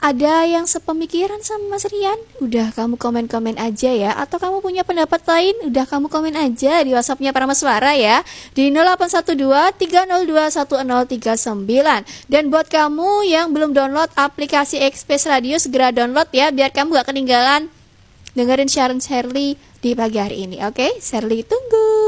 Ada yang sepemikiran sama Mas Rian? Udah kamu komen-komen aja ya. Atau kamu punya pendapat lain? Udah kamu komen aja di WhatsAppnya Prameswara ya. Di 0812 302 1039. Dan buat kamu yang belum download aplikasi Express Radio, segera download ya. Biar kamu gak ketinggalan dengerin siaran Shirley di pagi hari ini. Oke, Shirley tunggu.